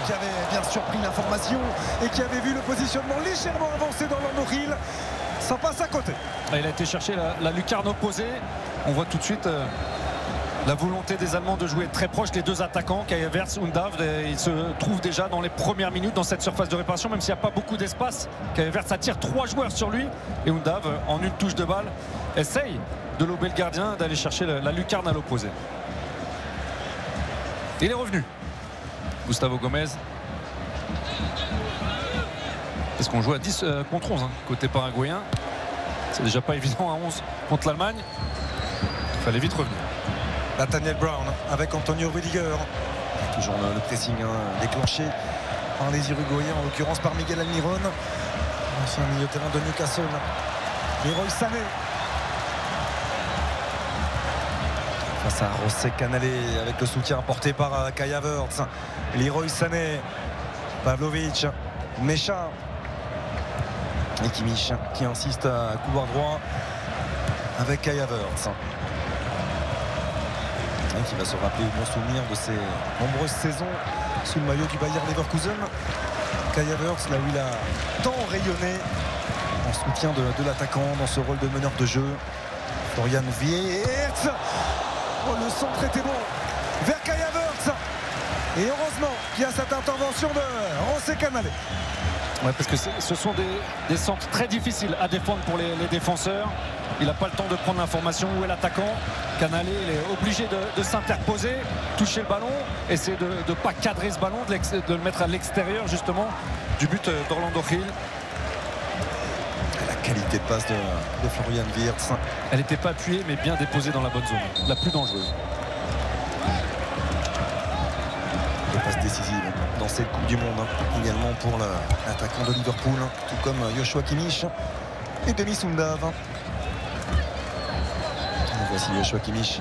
qui avait bien surpris l'information et qui avait vu le positionnement légèrement avancé dans l'Andoril. Ça passe à côté. Il a été chercher la lucarne opposée. On voit tout de suite la volonté des Allemands de jouer très proche. Les deux attaquants, Kai Havertz, Undav, ils se trouvent déjà dans les premières minutes dans cette surface de réparation, même s'il n'y a pas beaucoup d'espace. Kai Havertz attire 3 joueurs sur lui et Undav, en une touche de balle, essaye de lober le gardien, d'aller chercher la lucarne à l'opposé. Il est revenu, Gustavo Gomez. Est-ce qu'on joue à 10 contre 11 côté paraguayen? C'est déjà pas évident à 11 contre l'Allemagne. Il fallait vite revenir. Nathaniel Brown avec Antonio Rudiger. Toujours le pressing déclenché par les Uruguayens, en l'occurrence par Miguel Almiron. C'est un milieu de terrain de Newcastle. Leroy Sané. Face à José Canale avec le soutien apporté par Kai Havertz. Leroy Sané. Pavlovic. Mecha. Et Kimmich qui insiste à couloir droit avec Kai Havertz. Qui va se rappeler au bon souvenir de ses nombreuses saisons sous le maillot du Bayer Leverkusen. Kai Havertz, là où il a tant rayonné en soutien de l'attaquant dans ce rôle de meneur de jeu. Florian Wirtz. Oh, le centre était bon vers Kai Havertz. Et heureusement qu'il y a cette intervention de José Canale. Ouais, parce que ce sont des centres très difficiles à défendre pour les défenseurs. Il n'a pas le temps de prendre l'information où est l'attaquant. Canale, il est obligé de s'interposer, toucher le ballon, essayer de ne pas cadrer ce ballon, de le mettre à l'extérieur justement du but d'Orlando Gil. La qualité de passe de Florian Wirtz. Elle n'était pas appuyée mais bien déposée dans la bonne zone, la plus dangereuse. Des passes décisives dans cette Coupe du Monde également pour l'attaquant de Liverpool, tout comme Joshua Kimmich et Denis Undav. Voici Joshua Kimmich.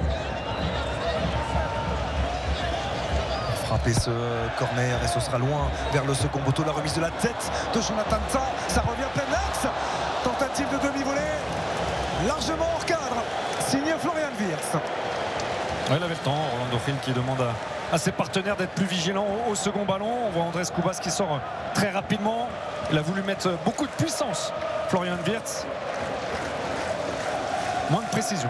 Frapper ce corner et ce sera loin vers le second poteau. La remise de la tête de Jonathan Tah. Ça revient plein axe. Tentative de demi-volée. Largement hors cadre. Signé Florian Wirtz. Ouais, il avait le temps. Orlando Gil qui demande à ses partenaires d'être plus vigilants au second ballon. On voit Andrés Cubas qui sort très rapidement. Il a voulu mettre beaucoup de puissance. Florian Wirtz. Moins de précision.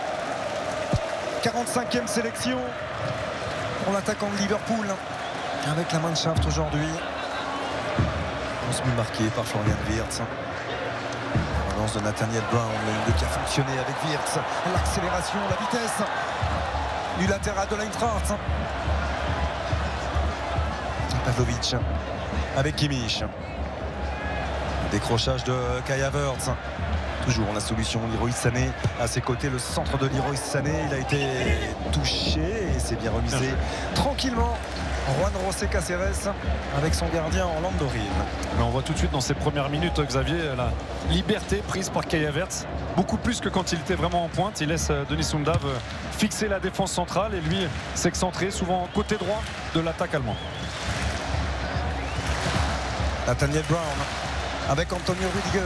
45e sélection pour l'attaquant de Liverpool avec la Mannschaft aujourd'hui. 11 buts marqués par Florian Wirtz. La relance de Nathaniel Brown, le qui a fonctionné avec Wirtz. L'accélération, la vitesse du latéral de l'Eintracht. Pavlovic avec Kimmich. Décrochage de Kai Havertz. Toujours la solution, Leroy Sané à ses côtés, le centre de Leroy Sané, il a été touché et c'est bien remisé tranquillement. Juan José Caceres avec son gardien Orlando Gil. Mais on voit tout de suite dans ses premières minutes, Xavier, la liberté prise par Kai Havertz, beaucoup plus que quand il était vraiment en pointe. Il laisse Denis Undav fixer la défense centrale et lui s'excentrer souvent côté droit de l'attaque allemande. Nathaniel Brown avec Antonio Rudiger.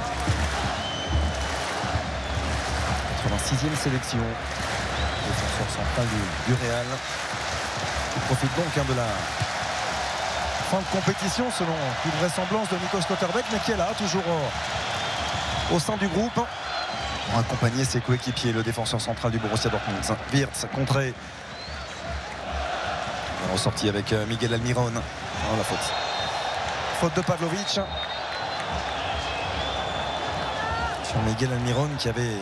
86e sélection, défenseur central du Real. Il profite donc de la fin de compétition selon une vraisemblance de Nico Schlotterbeck, mais qui est là toujours au sein du groupe pour accompagner ses coéquipiers. Le défenseur central du Borussia Dortmund, Wirtz, contré, ressorti avec Miguel Almiron. Oh, la faute de Pavlovic sur Miguel Almiron qui avait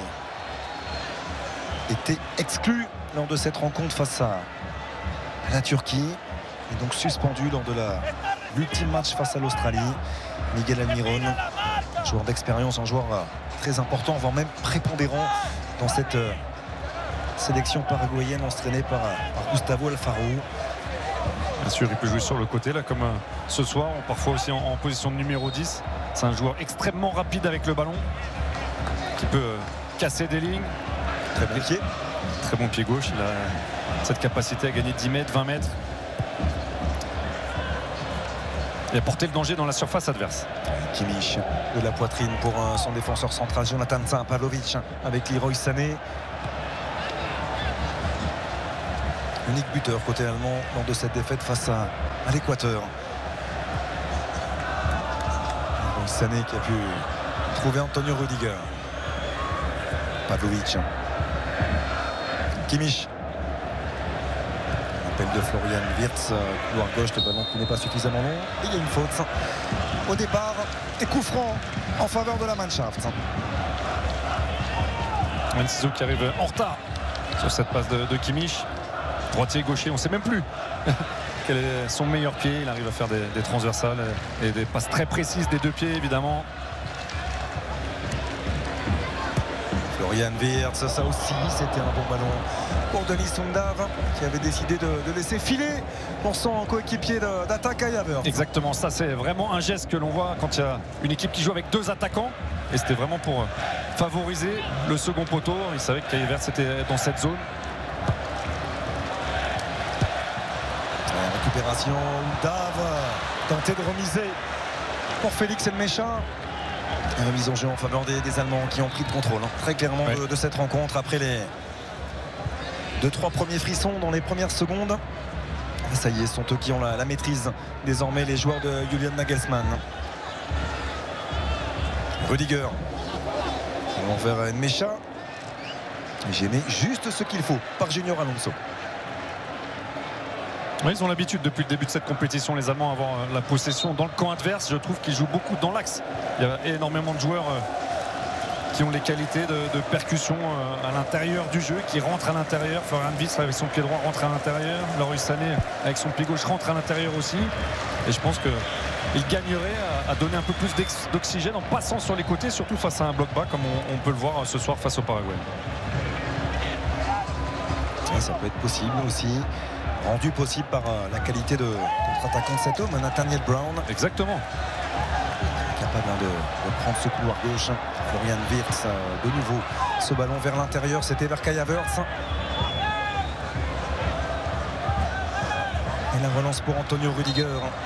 été exclu lors de cette rencontre face à la Turquie et donc suspendu lors de l'ultime match face à l'Australie. Miguel Almiron, joueur d'expérience, un joueur très important, voire même prépondérant dans cette sélection paraguayenne entraînée par Gustavo Alfaro. Bien sûr, il peut jouer sur le côté là, comme ce soir, parfois aussi en position de numéro 10. C'est un joueur extrêmement rapide avec le ballon qui peut casser des lignes. Très bon pied. Très bon pied gauche. Il a cette capacité à gagner 10 mètres, 20 mètres. Il a porté le danger dans la surface adverse. Kimmich de la poitrine pour son défenseur central Jonathan Tah. Pavlovic avec Leroy Sané. Unique buteur côté allemand lors de cette défaite face à à l'Équateur. Sané qui a pu trouver Antonio Rudiger. Pavlovic. Kimmich. Appel de Florian Wirtz, couloir gauche, le ballon qui n'est pas suffisamment long. Et il y a une faute au départ et coup franc en faveur de la Mannschaft. Enciso qui arrive en retard sur cette passe de Kimmich. Droitier, gaucher, on ne sait même plus quel est son meilleur pied. Il arrive à faire des transversales et des passes très précises des deux pieds évidemment. Florian Wirtz, ça aussi c'était un bon ballon pour Denis Undav qui avait décidé de laisser filer pour son coéquipier d'attaque Kai Havertz. Exactement, ça c'est vraiment un geste que l'on voit quand il y a une équipe qui joue avec deux attaquants et c'était vraiment pour favoriser le second poteau. Il savait que Kai Havertz était dans cette zone. Récupération, Undav tenté de remiser pour Félix Elmecha. Remise en jeu en faveur des Allemands qui ont pris le contrôle très clairement de cette rencontre après les 2-3 premiers frissons dans les premières secondes. Et ça y est, sont eux qui ont la maîtrise désormais, les joueurs de Julian Nagelsmann. Rudiger vers Elmecha, gêné juste ce qu'il faut par Junior Alonso. Oui, ils ont l'habitude depuis le début de cette compétition, les Allemands, avoir la possession dans le camp adverse. Je trouve qu'ils jouent beaucoup dans l'axe. Il y a énormément de joueurs qui ont les qualités de percussion à l'intérieur du jeu, qui rentrent à l'intérieur. Florian Wirtz avec son pied droit rentre à l'intérieur. Leroy Sané avec son pied gauche rentre à l'intérieur aussi. Et je pense qu'il gagnerait à donner un peu plus d'oxygène en passant sur les côtés, surtout face à un bloc bas comme on peut le voir ce soir face au Paraguay. Ça peut être possible aussi. Rendu possible par la qualité de contre-attaquant de cet homme, Nathaniel Brown. Exactement. Capable de prendre ce couloir gauche. Florian Wirtz, de nouveau, ce ballon vers l'intérieur, c'était vers Kai Havertz. Et la relance pour Antonio Rudiger.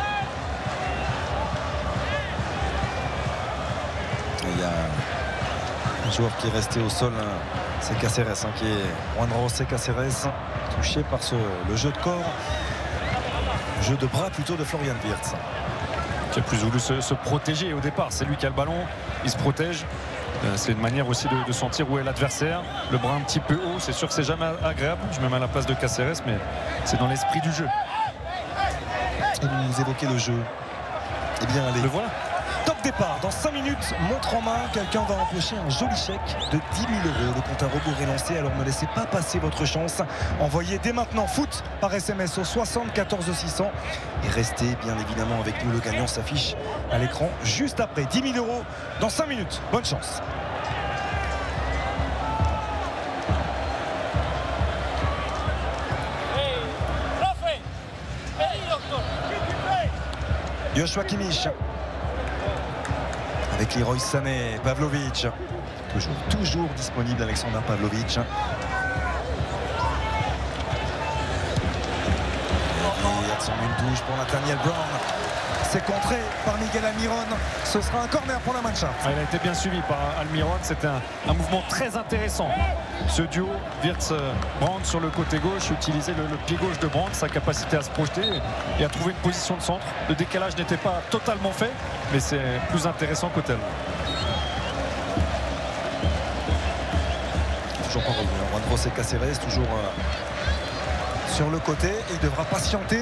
Et il y a un joueur qui est resté au sol, c'est Cáceres, qui est Juan José Cáceres, touché par le jeu de corps, le jeu de bras plutôt de Florian Wirtz. Qui a plus voulu se protéger au départ. C'est lui qui a le ballon, il se protège. C'est une manière aussi de sentir où est l'adversaire. Le bras un petit peu haut, c'est sûr que c'est jamais agréable. Je me mets à la place de Cáceres, mais c'est dans l'esprit du jeu. Et vous évoquez le jeu. Eh bien, allez. Le voilà. Top départ, dans 5 minutes, montre en main, quelqu'un va empocher un joli chèque de 10 000 €. Le compte à rebours est lancé, alors ne laissez pas passer votre chance. Envoyez dès maintenant foot par SMS au 74 600 et restez bien évidemment avec nous. Le gagnant s'affiche à l'écran juste après. 10 000 € dans 5 minutes. Bonne chance. Joshua Kimmich avec Leroy Sané, Pavlovic, toujours disponible Alexander Pavlovic. Une touche pour Nathaniel Brown. C'est contré par Miguel Almiron. Ce sera un corner pour la Mannschaft. Il a été bien suivi par Almiron. C'était un mouvement très intéressant. Ce duo Wirtz-Brown sur le côté gauche, utiliser le pied gauche de Brown, sa capacité à se projeter et à trouver une position de centre. Le décalage n'était pas totalement fait, mais c'est plus intéressant côté allemand. Toujours pas revenu. Juan José Cáceres, toujours sur le côté. Et il devra patienter.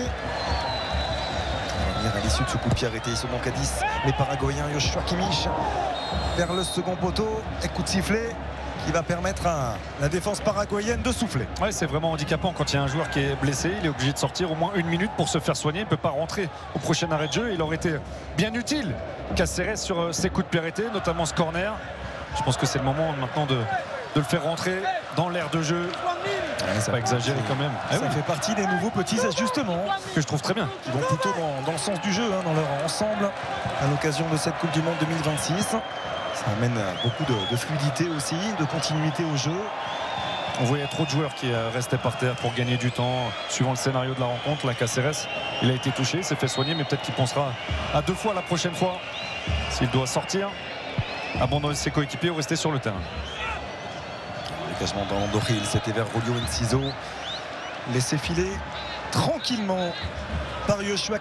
À l'issue de ce coup de pied arrêté, ils se manquent à 10. Les Paraguayens, Joshua Kimmich vers le second poteau. Et coup de sifflet qui va permettre à la défense paraguayenne de souffler. Ouais, c'est vraiment handicapant quand il y a un joueur qui est blessé. Il est obligé de sortir au moins 1 minute pour se faire soigner. Il ne peut pas rentrer au prochain arrêt de jeu. Il aurait été bien utile Cáceres sur ses coups de pied arrêtés, notamment ce corner. Je pense que c'est le moment maintenant de le faire rentrer dans l'aire de jeu. Ouais, ça va exagérer quand même. Ça fait partie des nouveaux petits ajustements que je trouve très bien. Qui vont plutôt dans le sens du jeu, dans leur ensemble, à l'occasion de cette Coupe du Monde 2026. Ça amène beaucoup de fluidité aussi, de continuité au jeu. On voyait trop de joueurs qui restaient par terre pour gagner du temps, suivant le scénario de la rencontre. La Cáceres, il a été touché, s'est fait soigner, mais peut-être qu'il pensera à 2 fois la prochaine fois s'il doit sortir, abandonner ses coéquipiers ou rester sur le terrain. Dégagement dans l'Andoril, c'était vers Julio Enciso. Laissé filer tranquillement par Joshua